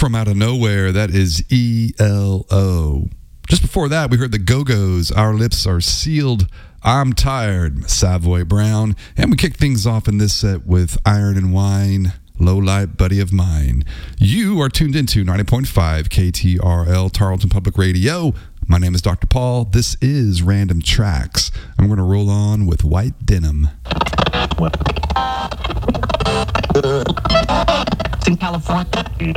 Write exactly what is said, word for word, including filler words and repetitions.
From Out of Nowhere, that is E L O. Just before that, we heard the Go-Go's, Our Lips Are Sealed, I'm Tired, Savoy Brown. And we kick things off in this set with Iron and Wine, Low Light Buddy of Mine. You are tuned into ninety point five K T R L, Tarleton Public Radio. My name is Doctor Paul. This is Random Tracks. I'm going to roll on with White Denim. In California.